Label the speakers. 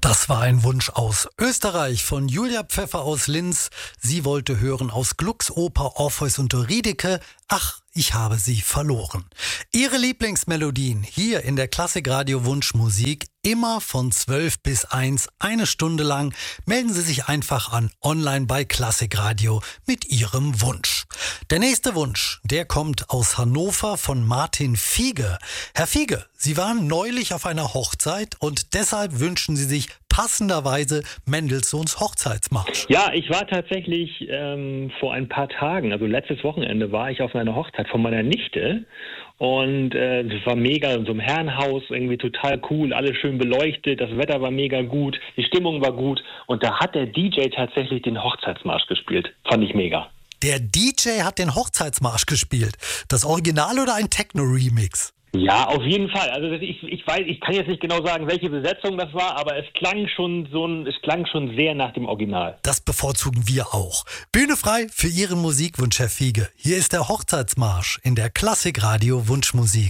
Speaker 1: Das war ein Wunsch aus Österreich von Julia Pfeffer aus Linz. Sie wollte hören aus Glucks Oper Orpheus und Eurydike. Ach, ich habe sie verloren. Ihre Lieblingsmelodien hier in der Klassikradio Wunschmusik immer von 12 bis 1, eine Stunde lang. Melden Sie sich einfach an online bei Klassikradio mit Ihrem Wunsch. Der nächste Wunsch, der kommt aus Hannover von Martin Fiege. Herr Fiege, Sie waren neulich auf einer Hochzeit und deshalb wünschen Sie sich passenderweise Mendelssohns Hochzeitsmarsch.
Speaker 2: Ja, ich war tatsächlich vor ein paar Tagen, also letztes Wochenende, war ich auf einer Hochzeit von meiner Nichte. Und es war mega in so einem Herrenhaus, irgendwie total cool, alles schön beleuchtet, das Wetter war mega gut, die Stimmung war gut. Und da hat der DJ tatsächlich den Hochzeitsmarsch gespielt. Fand ich mega.
Speaker 1: Der DJ hat den Hochzeitsmarsch gespielt. Das Original oder ein Techno-Remix?
Speaker 2: Ja, auf jeden Fall. Also ich weiß, ich kann jetzt nicht genau sagen, welche Besetzung das war, aber es klang schon sehr nach dem Original.
Speaker 1: Das bevorzugen wir auch. Bühne frei für Ihren Musikwunsch, Herr Fiege. Hier ist der Hochzeitsmarsch in der Klassikradio Wunschmusik.